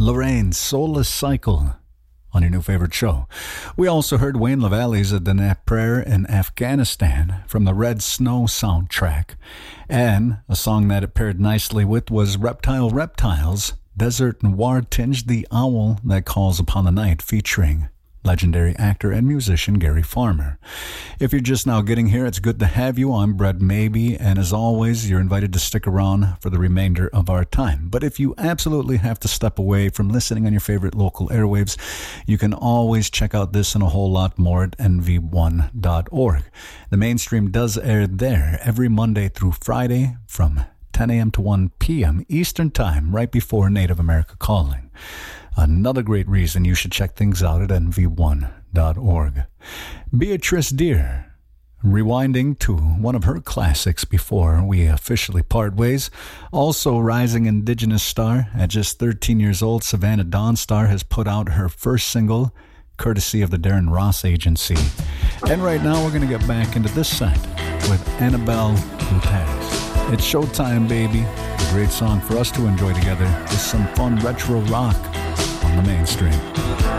Lorraine, Soulless Cycle on your new favorite show. We also heard Wayne LaValle's A Danette Prayer in Afghanistan from the Red Snow soundtrack. And a song that it paired nicely with was Reptile Reptiles, Desert Noir Tinged the Owl That Calls Upon the Night, featuring legendary actor and musician Gary Farmer. If you're just now getting here, it's good to have you. I'm Brett Maybe, and as always, you're invited to stick around for the remainder of our time. But if you absolutely have to step away from listening on your favorite local airwaves, you can always check out this and a whole lot more at nv1.org. The mainstream does air there every Monday through Friday from 10 a.m. to 1 p.m. Eastern Time, right before Native America Calling. Another great reason you should check things out at nv1.org. Beatrice Deer, rewinding to one of her classics before we officially part ways. Also rising Indigenous star, at just 13 years old, Savannah Dawnstar has put out her first single, courtesy of the Darren Ross Agency. And right now we're going to get back into this set with Annabelle Lutez. It's Showtime, baby. A great song for us to enjoy together with some fun retro rock on the mainstream.